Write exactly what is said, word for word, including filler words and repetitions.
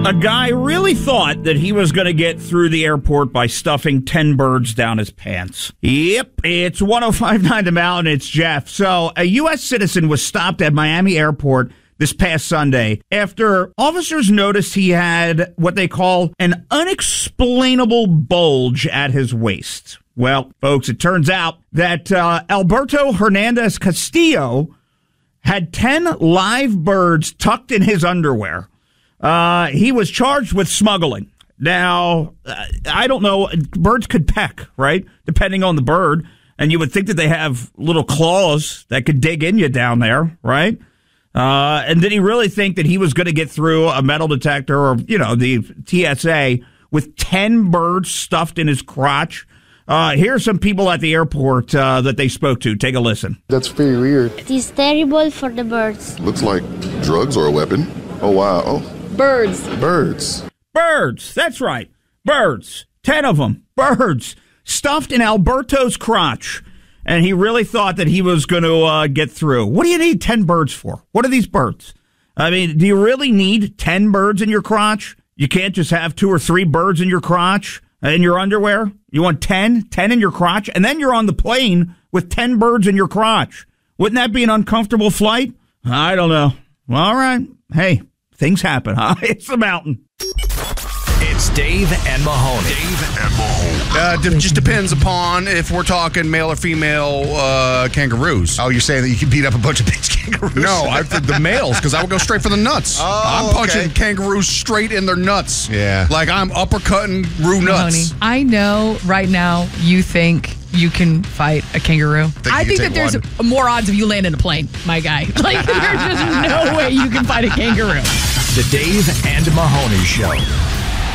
A guy really thought that he was going to get through the airport by stuffing ten birds down his pants. Yep, it's one oh five point nine The Mountain. It's Jeff. So a U S citizen was stopped at Miami Airport this past Sunday after officers noticed he had what they call an unexplainable bulge at his waist. Well, folks, it turns out that uh, Alberto Hernandez Castillo had ten live birds tucked in his underwear. Uh, he was charged with smuggling. Now, uh, I don't know. Birds could peck, right? Depending on the bird. And you would think that they have little claws that could dig in you down there, right? Uh, and did he really think that he was going to get through a metal detector or, you know, the T S A with ten birds stuffed in his crotch? Uh, here's some people at the airport uh, that they spoke to. Take a listen. That's very weird. It is terrible for the birds. Looks like drugs or a weapon. Oh, wow. Oh. Birds. Birds. Birds. That's right. Birds. Ten of them. Birds. Stuffed in Alberto's crotch. And he really thought that he was going to uh, get through. What do you need ten birds for? What are these birds? I mean, do you really need ten birds in your crotch? You can't just have two or three birds in your crotch, in your underwear? You want ten? ten in your crotch? And then you're on the plane with ten birds in your crotch. Wouldn't that be an uncomfortable flight? I don't know. All right. Hey. Things happen, huh? It's the Mountain. It's Dave and Mahoney. Dave and Mahoney. Uh, d- just depends upon if we're talking male or female uh, kangaroos. Oh, you're saying that you can beat up a bunch of bitch kangaroos? No, I think the males, because I would go straight for the nuts. Oh, I'm punching okay. kangaroos straight in their nuts. Yeah. Like I'm uppercutting roo nuts. Mahoney, I know right now you think you can fight a kangaroo. Think I you think can that take there's more odds of you landing a plane, my guy. Like, there's just no way you can fight a kangaroo. The Dave and Mahoney Show.